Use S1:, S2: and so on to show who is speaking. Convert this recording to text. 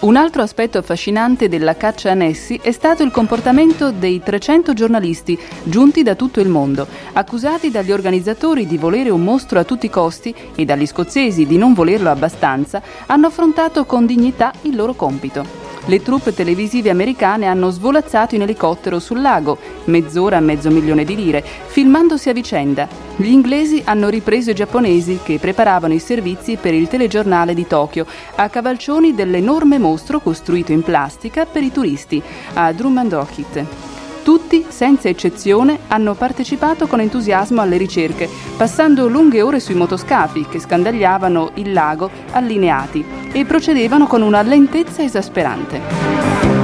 S1: Un altro aspetto affascinante della caccia a Nessie è stato il comportamento dei 300 giornalisti giunti da tutto il mondo, accusati dagli organizzatori di volere un mostro a tutti i costi e dagli scozzesi di non volerlo abbastanza, hanno affrontato con dignità il loro compito. Le troupe televisive americane hanno svolazzato in elicottero sul lago, mezz'ora a $500,000, filmandosi a vicenda. Gli inglesi hanno ripreso i giapponesi che preparavano i servizi per il telegiornale di Tokyo a cavalcioni dell'enorme mostro costruito in plastica per i turisti a Drumnadrochit. Tutti, senza eccezione, hanno partecipato con entusiasmo alle ricerche, passando lunghe ore sui motoscafi che scandagliavano il lago allineati e procedevano con una lentezza esasperante.